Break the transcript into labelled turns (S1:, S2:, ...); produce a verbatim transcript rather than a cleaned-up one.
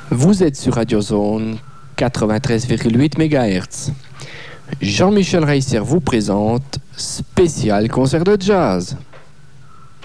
S1: Vous êtes sur Radio Zone quatre-vingt-treize virgule huit mégahertz. Jean-Michel Reisser vous présente Spécial concert de jazz.